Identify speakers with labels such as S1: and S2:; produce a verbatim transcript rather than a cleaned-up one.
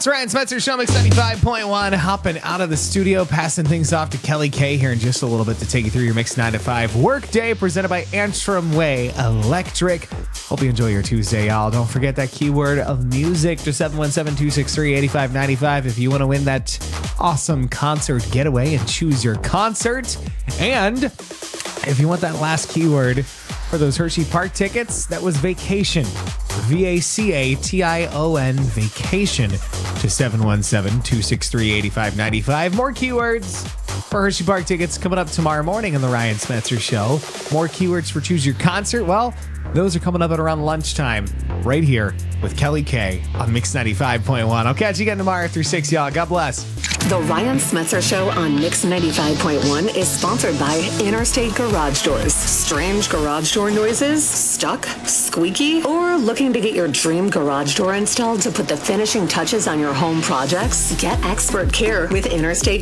S1: Ryan Spencer Show, Mix ninety-five point one. Hopping out of the studio, passing things off to Kelly K here in just a little bit to take you through your Mix nine to five work day presented by Antrim Way Electric. Hope you enjoy your Tuesday, y'all. Don't forget that keyword of music to seven one seven, two six three, eight five nine five if you want to win that awesome concert getaway and choose your concert. And if you want that last keyword for those Hershey Park tickets, that was vacation. V A C A T I O N, vacation, to seven one seven, two six three, eight five nine five. More keywords for Hershey Park tickets coming up tomorrow morning on the Ryan Spencer Show. More keywords for Choose Your Concert. Well, those are coming up at around lunchtime right here with Kelly K on Mix ninety-five point one. I'll catch you again tomorrow through six, y'all. God bless.
S2: The Ryan Spencer Show on Mix ninety-five point one is sponsored by Interstate Garage Doors. Strange garage door noises? Stuck? Squeaky? Or looking to get your dream garage door installed to put the finishing touches on your home projects? Get expert care with Interstate